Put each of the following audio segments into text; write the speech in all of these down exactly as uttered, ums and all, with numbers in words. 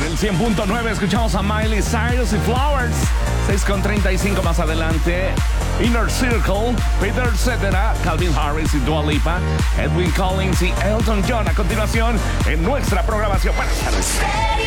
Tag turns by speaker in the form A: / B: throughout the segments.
A: el cien punto nueve escuchamos a Miley Cyrus y Flowers. seis con treinta y cinco más adelante. Inner Circle, Peter Cetera, Calvin Harris y Dua Lipa, Edwin Collins y Elton John. A continuación, en nuestra programación. Buenas tardes.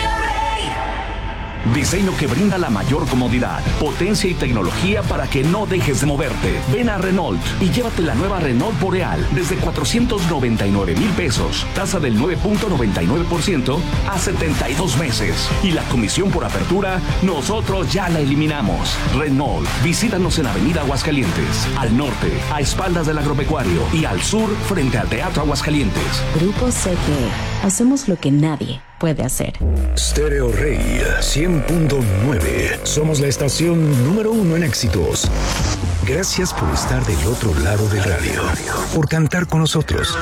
B: Diseño que brinda la mayor comodidad, potencia y tecnología para que no dejes de moverte. Ven a Renault y llévate la nueva Renault Boreal desde cuatrocientos noventa y nueve mil pesos. Tasa del nueve punto noventa y nueve por ciento a setenta y dos meses. Y la comisión por apertura, nosotros ya la eliminamos. Renault, visítanos en Avenida Aguascalientes. Al norte, a espaldas del agropecuario. Y al sur, frente al Teatro Aguascalientes.
C: Grupo C G. Hacemos lo que nadie puede hacer.
D: Stereo Rey cien punto nueve. Somos la estación número uno en éxitos. Gracias por estar del otro lado del radio, por cantar con nosotros,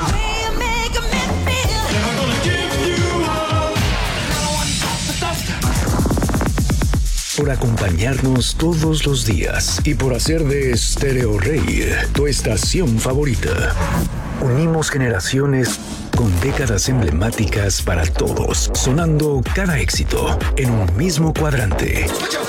D: por acompañarnos todos los días y por hacer de Stereo Rey tu estación favorita. Unimos generaciones con décadas emblemáticas para todos, sonando cada éxito en un mismo cuadrante.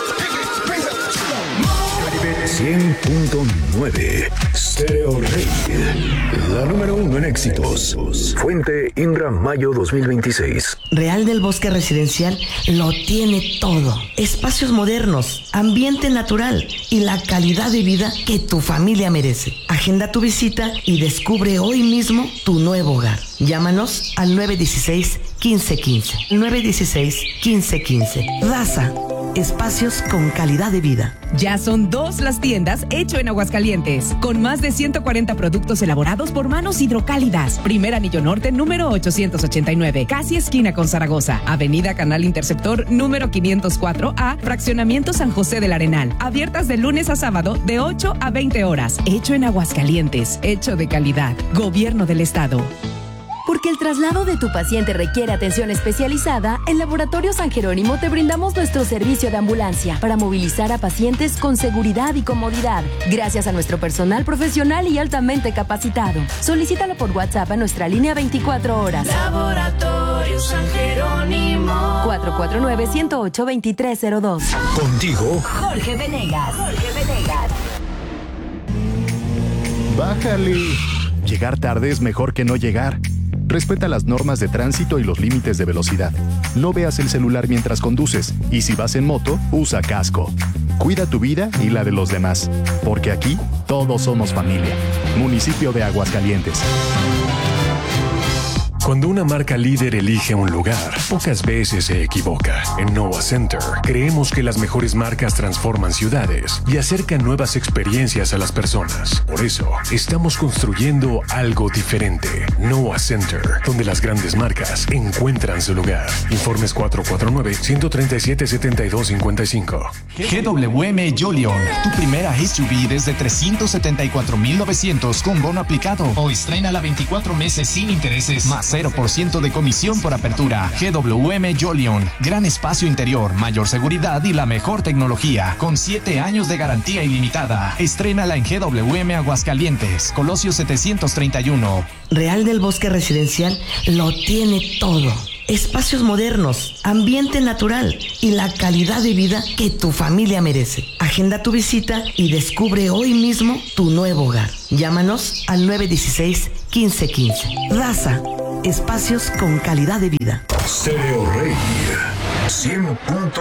D: cien punto nueve Stereo Rey, la número uno en éxitos. Fuente Indra Mayo dos mil veintiséis.
E: Real del Bosque Residencial lo tiene todo. Espacios modernos, ambiente natural y la calidad de vida que tu familia merece. Agenda tu visita y descubre hoy mismo tu nuevo hogar. Llámanos al nueve uno seis, uno cinco uno cinco. nueve uno seis, uno cinco uno cinco. Daza. Espacios con calidad de vida.
F: Ya son dos las tiendas Hecho en Aguascalientes, con más de ciento cuarenta productos elaborados por manos hidrocálidas. Primer Anillo Norte, número ochocientos ochenta y nueve, casi esquina con Zaragoza. Avenida Canal Interceptor, número quinientos cuatro A, Fraccionamiento San José del Arenal. Abiertas de lunes a sábado, de ocho a veinte horas. Hecho en Aguascalientes, hecho de calidad. Gobierno del Estado.
G: Porque el traslado de tu paciente requiere atención especializada, en Laboratorio San Jerónimo te brindamos nuestro servicio de ambulancia para movilizar a pacientes con seguridad y comodidad, gracias a nuestro personal profesional y altamente capacitado. Solicítalo por WhatsApp a nuestra línea veinticuatro horas.
H: Laboratorio San Jerónimo.
G: cuatro cuatro nueve, uno cero ocho, dos tres cero dos.
D: Contigo,
H: Jorge Venegas. Jorge Venegas.
I: Bájale. Llegar tarde es mejor que no llegar. Respeta las normas de tránsito y los límites de velocidad. No veas el celular mientras conduces. Y si vas en moto, usa casco. Cuida tu vida y la de los demás. Porque aquí, todos somos familia. Municipio de Aguascalientes.
J: Cuando una marca líder elige un lugar, pocas veces se equivoca. En Noah Center, creemos que las mejores marcas transforman ciudades y acercan nuevas experiencias a las personas. Por eso, estamos construyendo algo diferente. Noah Center, donde las grandes marcas encuentran su lugar. Informes cuatro cuatro nueve, uno tres siete, siete dos cinco cinco.
K: G W M Jolion, tu primera S U V desde trescientos setenta y cuatro mil novecientos con bono aplicado. O estrena la veinticuatro meses sin intereses, más cero por ciento de comisión por apertura. G W M Jolion, gran espacio interior, mayor seguridad y la mejor tecnología, con siete años de garantía ilimitada. Estrénala en G W M Aguascalientes, Colosio setecientos treinta y uno.
E: Real del Bosque Residencial lo tiene todo. Espacios modernos, ambiente natural y la calidad de vida que tu familia merece. Agenda tu visita y descubre hoy mismo tu nuevo hogar. Llámanos al nueve uno seis, uno cinco uno cinco. Raza, espacios con calidad de vida.
D: Stereo Rey cien punto